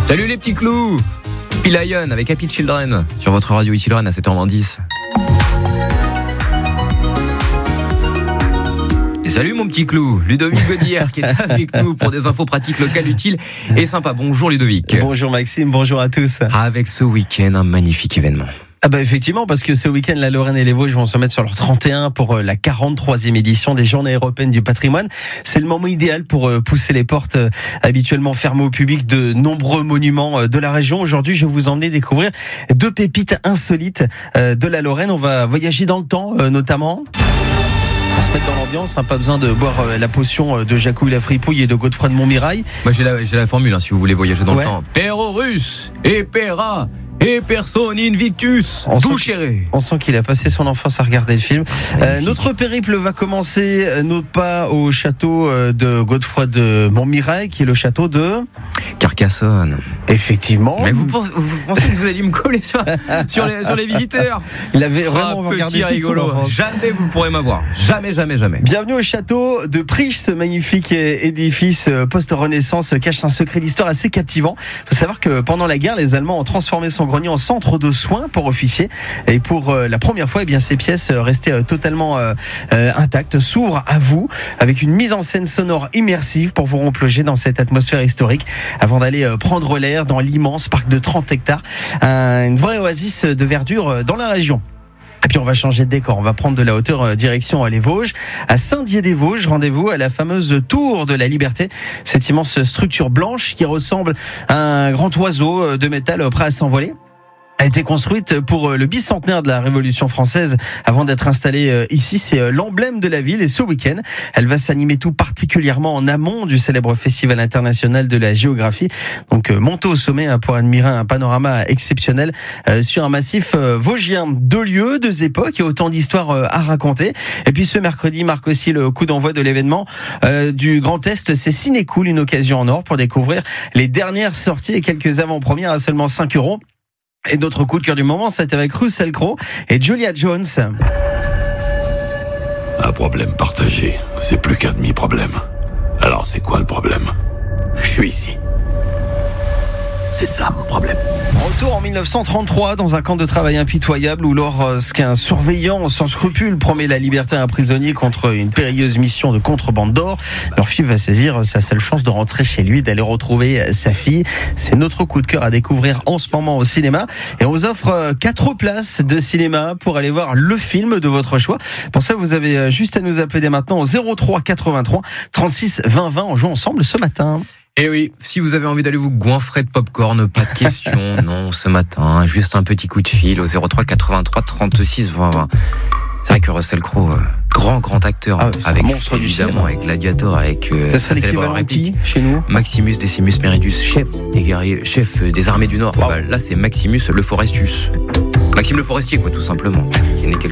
Salut les petits clous. P-Lion avec Happy Children sur votre radio ici Lorraine à 7h10. Et salut mon petit clou, Ludovic Godière qui est avec nous pour des infos pratiques locales utiles et sympas. Bonjour Ludovic. Bonjour Maxime, bonjour à tous. Avec ce week-end un magnifique événement. Ah bah effectivement, parce que ce week-end, la Lorraine et les Vosges vont se mettre sur leur 31 pour la 43e édition des Journées européennes du patrimoine. C'est le moment idéal pour pousser les portes habituellement fermées au public de nombreux monuments de la région. Aujourd'hui, je vais vous emmener découvrir 2 pépites insolites de la Lorraine. On va voyager dans le temps, notamment. On se mettre dans l'ambiance, pas besoin de boire la potion de Jacouille la Fripouille et de Godefroy de Montmirail. Moi j'ai la formule si vous voulez voyager dans le temps. Perorus et Pera et personne invictus, douchéré. On sent qu'il a passé son enfance à regarder le film. Notre périple va commencer, non pas au château de Godefroy de Montmirail, qui est le château de Carcassonne. Effectivement. Mais vous pensez que vous alliez me coller sur les visiteurs? Il avait vraiment regardé tout rigolo. Jamais vous ne pourrez m'avoir. Jamais. Bienvenue au château de Priche. Ce magnifique édifice post-Renaissance cache un secret d'histoire assez captivant. Il faut savoir que pendant la guerre, les Allemands ont transformé son grenier en centre de soins pour officiers. Et pour la première fois, ces pièces restées totalement intactes s'ouvrent à vous avec une mise en scène sonore immersive pour vous replonger dans cette atmosphère historique avant d'aller prendre l'air dans l'immense parc de 30 hectares. Une vraie oasis de verdure dans la région. Et puis on va changer de décor, on va prendre de la hauteur direction les Vosges. À Saint-Dié-des-Vosges, rendez-vous à la fameuse Tour de la Liberté. Cette immense structure blanche qui ressemble à un grand oiseau de métal prêt à s'envoler a été construite pour le bicentenaire de la Révolution française avant d'être installée ici. C'est l'emblème de la ville et ce week-end, elle va s'animer tout particulièrement en amont du célèbre Festival international de la géographie. Donc montez au sommet pour admirer un panorama exceptionnel sur un massif vosgien. 2 lieux, 2 époques et autant d'histoires à raconter. Et puis ce mercredi marque aussi le coup d'envoi de l'événement du Grand Est. C'est Ciné-Cool, une occasion en or pour découvrir les dernières sorties et quelques avant-premières à seulement 5 €. Et notre coup de cœur du moment, c'est avec Russell Crowe et Julia Jones. Un problème partagé, c'est plus qu'un demi-problème. Alors c'est quoi le problème? Je suis ici. C'est ça mon problème. Retour en 1933 dans un camp de travail impitoyable où lorsqu'un surveillant sans scrupule promet la liberté à un prisonnier contre une périlleuse mission de contrebande d'or, Murphy va saisir sa seule chance de rentrer chez lui, d'aller retrouver sa fille. C'est notre coup de cœur à découvrir en ce moment au cinéma. Et on vous offre 4 places de cinéma pour aller voir le film de votre choix. Pour ça, vous avez juste à nous appeler dès maintenant au 03 83 36 20 20. On joue ensemble ce matin. Et oui, si vous avez envie d'aller vous goinfrer de popcorn, pas de question, non, ce matin, juste un petit coup de fil au 03 83 36 20 20. C'est vrai que Russell Crowe, grand acteur, avec monstre évidemment avec Gladiator, avec ça serait l'équivalent qui chez nous? Maximus Decimus Meridius, chef des guerriers, chef des armées du Nord. Wow. Là, c'est Maximus le Forestus. Maxime le Forestier, tout simplement, qui est né quelques